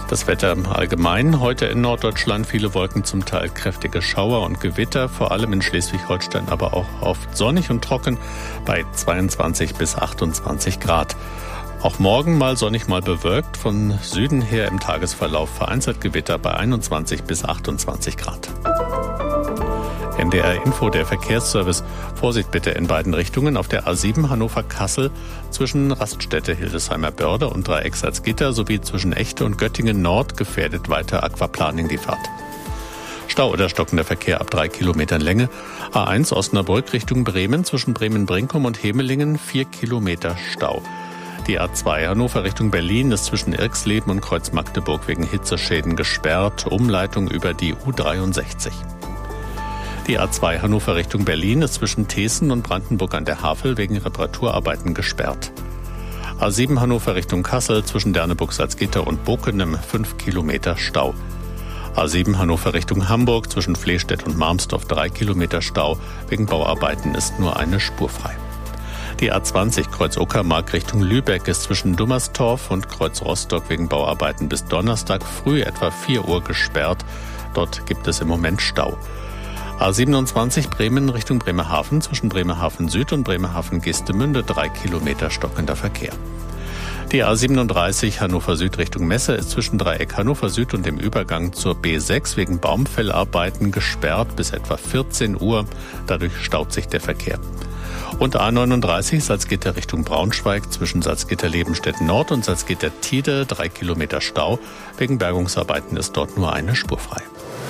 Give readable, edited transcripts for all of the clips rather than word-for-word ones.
Das Wetter im Allgemeinen. Heute in Norddeutschland viele Wolken, zum Teil kräftige Schauer und Gewitter, vor allem in Schleswig-Holstein, aber auch oft sonnig und trocken bei 22 bis 28 Grad. Auch morgen mal sonnig, mal bewölkt, von Süden her im Tagesverlauf vereinzelt Gewitter bei 21 bis 28 Grad. NDR Info, der Verkehrsservice. Vorsicht bitte in beiden Richtungen. Auf der A7 Hannover-Kassel zwischen Raststätte Hildesheimer Börde und Dreieck Salzgitter sowie zwischen Echte und Göttingen Nord gefährdet weiter Aquaplaning die Fahrt. Stau oder stockender Verkehr ab 3 Kilometern Länge. A1 Osnabrück Richtung Bremen zwischen Bremen-Brinkum und Hemelingen 4 Kilometer Stau. Die A2 Hannover Richtung Berlin ist zwischen Irxleben und Kreuz Magdeburg wegen Hitzeschäden gesperrt. Umleitung über die U63. Die A2 Hannover Richtung Berlin ist zwischen Thesen und Brandenburg an der Havel wegen Reparaturarbeiten gesperrt. A7 Hannover Richtung Kassel zwischen Derneburg-Salzgitter und Bokenem 5 Kilometer Stau. A7 Hannover Richtung Hamburg zwischen Flehstedt und Marmsdorf 3 Kilometer Stau. Wegen Bauarbeiten ist nur eine Spur frei. Die A20 Kreuz Uckermark Richtung Lübeck ist zwischen Dummerstorf und Kreuz Rostock wegen Bauarbeiten bis Donnerstag früh etwa 4 Uhr gesperrt. Dort gibt es im Moment Stau. A27 Bremen Richtung Bremerhaven zwischen Bremerhaven Süd und Bremerhaven Geestemünde 3 Kilometer stockender Verkehr. Die A37 Hannover Süd Richtung Messe ist zwischen Dreieck Hannover Süd und dem Übergang zur B6 wegen Baumfellarbeiten gesperrt bis etwa 14 Uhr. Dadurch staut sich der Verkehr. Und A39 Salzgitter Richtung Braunschweig zwischen Salzgitter-Lebenstedt Nord und Salzgitter-Tide 3 Kilometer Stau. Wegen Bergungsarbeiten ist dort nur eine Spur frei.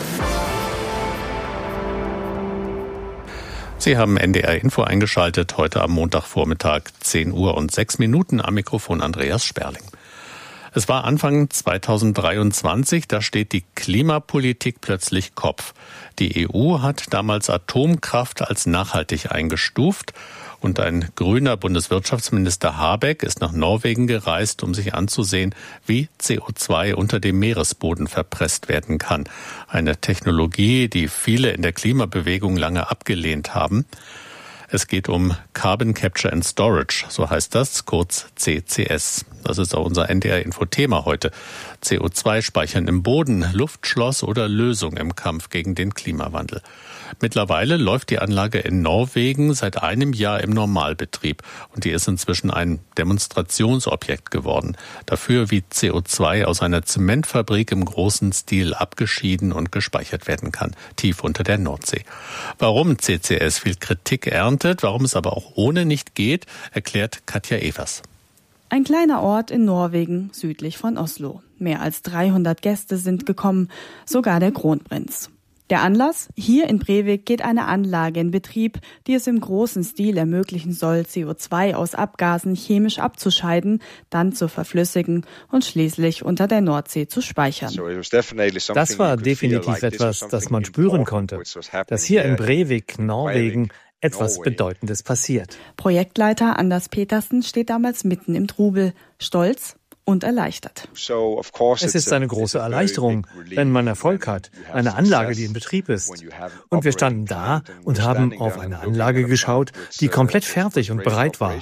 Sie haben NDR Info eingeschaltet, heute am Montagvormittag 10 Uhr und 6 Minuten, am Mikrofon Andreas Sperling. Es war Anfang 2023, da steht die Klimapolitik plötzlich Kopf. Die EU hat damals Atomkraft als nachhaltig eingestuft und ein grüner Bundeswirtschaftsminister Habeck ist nach Norwegen gereist, um sich anzusehen, wie CO2 unter dem Meeresboden verpresst werden kann. Eine Technologie, die viele in der Klimabewegung lange abgelehnt haben. Es geht um Carbon Capture and Storage, so heißt das, kurz CCS. Das ist auch unser NDR-Info-Thema heute. CO2-Speichern im Boden, Luftschloss oder Lösung im Kampf gegen den Klimawandel. Mittlerweile läuft die Anlage in Norwegen seit einem Jahr im Normalbetrieb und die ist inzwischen ein Demonstrationsobjekt geworden. Dafür, wie CO2 aus einer Zementfabrik im großen Stil abgeschieden und gespeichert werden kann, tief unter der Nordsee. Warum CCS viel Kritik erntet, warum es aber auch ohne nicht geht, erklärt Katja Evers. Ein kleiner Ort in Norwegen, südlich von Oslo. Mehr als 300 Gäste sind gekommen, sogar der Kronprinz. Der Anlass? Hier in Brevik geht eine Anlage in Betrieb, die es im großen Stil ermöglichen soll, CO2 aus Abgasen chemisch abzuscheiden, dann zu verflüssigen und schließlich unter der Nordsee zu speichern. Das war definitiv etwas, das man spüren konnte, dass hier in Brevik, Norwegen, etwas Bedeutendes passiert. Projektleiter Anders Petersen steht damals mitten im Trubel, stolz und erleichtert. Es ist eine große Erleichterung, wenn man Erfolg hat, eine Anlage, die in Betrieb ist. Und wir standen da und haben auf eine Anlage geschaut, die komplett fertig und bereit war.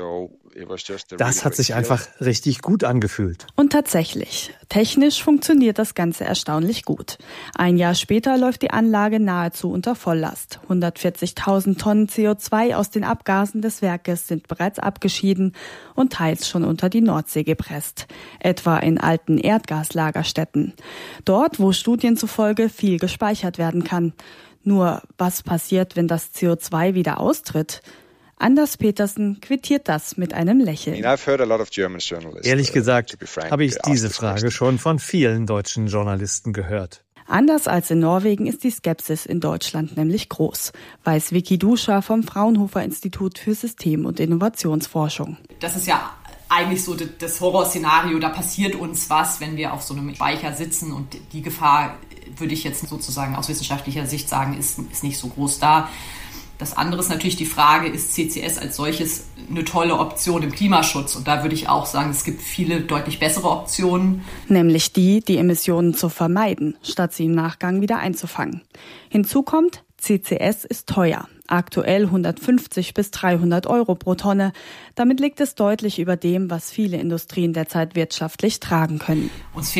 Das hat sich einfach richtig gut angefühlt. Und tatsächlich, technisch funktioniert das Ganze erstaunlich gut. Ein Jahr später läuft die Anlage nahezu unter Volllast. 140.000 Tonnen CO2 aus den Abgasen des Werkes sind bereits abgeschieden und teils schon unter die Nordsee gepresst. Etwa in alten Erdgaslagerstätten. Dort, wo Studien zufolge viel gespeichert werden kann. Nur, was passiert, wenn das CO2 wieder austritt? Anders Petersen quittiert das mit einem Lächeln. Ehrlich gesagt habe ich diese Frage schon von vielen deutschen Journalisten gehört. Anders als in Norwegen ist die Skepsis in Deutschland nämlich groß, weiß Vicky Duscher vom Fraunhofer Institut für System- und Innovationsforschung. Das ist ja eigentlich so das Horrorszenario, da passiert uns was, wenn wir auf so einem Speicher sitzen und die Gefahr, würde ich jetzt sozusagen aus wissenschaftlicher Sicht sagen, ist nicht so groß da. Das andere ist natürlich die Frage, ist CCS als solches eine tolle Option im Klimaschutz? Und da würde ich auch sagen, es gibt viele deutlich bessere Optionen. Nämlich die Emissionen zu vermeiden, statt sie im Nachgang wieder einzufangen. Hinzu kommt, CCS ist teuer. Aktuell 150 bis 300 Euro pro Tonne. Damit liegt es deutlich über dem, was viele Industrien derzeit wirtschaftlich tragen können. Uns